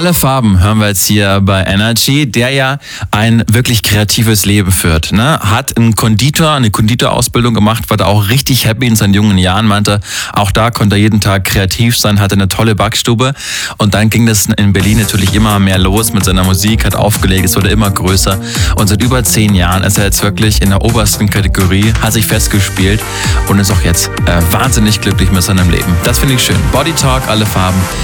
Alle Farben hören wir jetzt hier bei Energy, der ja ein wirklich kreatives Leben führt. Ne? Hat eine Konditorausbildung gemacht, war da auch richtig happy in seinen jungen Jahren, meinte, auch da konnte er jeden Tag kreativ sein, hatte eine tolle Backstube. Und dann ging das in Berlin natürlich immer mehr los mit seiner Musik, hat aufgelegt, es wurde immer größer. Und seit über 10 Jahren ist er jetzt wirklich in der obersten Kategorie, hat sich festgespielt und ist auch jetzt wahnsinnig glücklich mit seinem Leben. Das finde ich schön. Body Talk, alle Farben.